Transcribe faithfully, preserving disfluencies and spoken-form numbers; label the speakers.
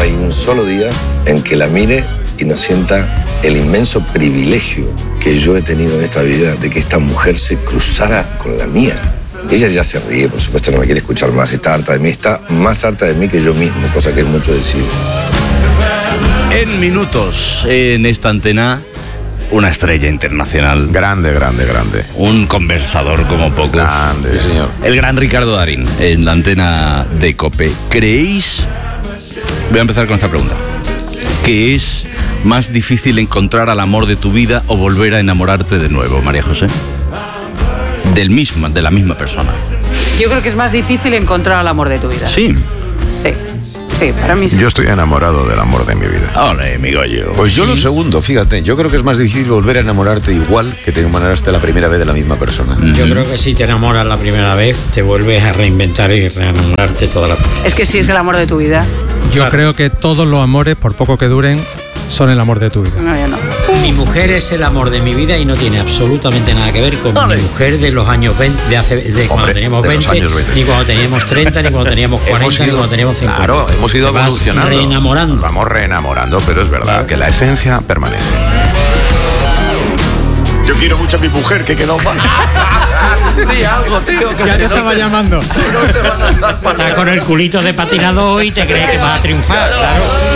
Speaker 1: hay un solo día en que la mire y no sienta el inmenso privilegio que yo he tenido en esta vida de que esta mujer se cruzara con la mía. Ella ya se ríe, por supuesto, no me quiere escuchar más, está harta de mí, está más harta de mí que yo mismo, cosa que es mucho decir.
Speaker 2: En minutos, en esta antena, una estrella internacional.
Speaker 3: Grande, grande, grande.
Speaker 2: Un conversador como pocos.
Speaker 3: Grande, sí, señor.
Speaker 2: El gran Ricardo Darín, en la antena de COPE. ¿Creéis? Voy a empezar con esta pregunta. ¿Qué es más difícil, encontrar al amor de tu vida o volver a enamorarte de nuevo, María José? Del mismo, de la misma persona.
Speaker 4: Yo creo que es más difícil encontrar al amor de tu vida.
Speaker 2: Sí.
Speaker 4: Sí, sí, para mí sí.
Speaker 3: Yo estoy enamorado del amor de mi vida.
Speaker 2: Ole, mi gallo.
Speaker 5: Pues yo
Speaker 2: ¿Sí?
Speaker 5: lo segundo, fíjate. Yo creo que es más difícil volver a enamorarte igual que te enamoraste la primera vez de la misma persona.
Speaker 2: Mm.
Speaker 6: Yo creo que si te enamoras la primera vez, te vuelves a reinventar y reenamorarte toda la vida.
Speaker 4: Es que si es el amor de tu vida.
Speaker 7: Yo creo que todos los amores, por poco que duren, son el amor de tu vida.
Speaker 4: No, yo no.
Speaker 6: Mi mujer es el amor de mi vida y no tiene absolutamente nada que ver con
Speaker 2: Vale.
Speaker 6: mi mujer de los años veinte, de, hace, de cuando
Speaker 3: Hombre,
Speaker 6: teníamos
Speaker 3: de los
Speaker 6: veinte,
Speaker 3: años veinte.
Speaker 6: ni cuando teníamos treinta, ni cuando teníamos cuarenta, ni cuando teníamos cincuenta.
Speaker 3: Claro, hemos ido
Speaker 6: Te vas
Speaker 3: evolucionando.
Speaker 6: reenamorando.
Speaker 3: Nos vamos reenamorando, pero es verdad
Speaker 6: Claro.
Speaker 3: que la esencia permanece.
Speaker 8: Yo quiero mucho a mi mujer, que quedó mal.
Speaker 3: Sí, algo, tío.
Speaker 7: Ya te estaba llamando.
Speaker 6: Estás con el culito de patinador y te crees que vas a triunfar. Claro.